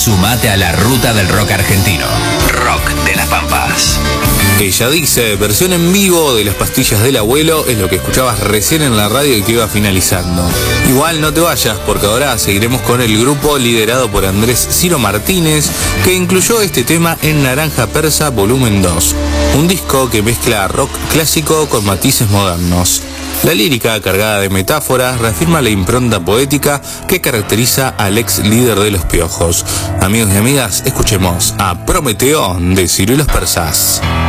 Sumate a la ruta del rock argentino. Rock de las Pampas. Ella dice, versión en vivo de Las Pastillas del Abuelo es lo que escuchabas recién en la radio y que iba finalizando. Igual no te vayas, porque ahora seguiremos con el grupo liderado por Andrés Ciro Martínez, que incluyó este tema en Naranja Persa Volumen 2, un disco que mezcla rock clásico con matices modernos. La lírica, cargada de metáforas, reafirma la impronta poética que caracteriza al ex líder de Los Piojos. Amigos y amigas, escuchemos a Prometeo de Ciro y los Persas.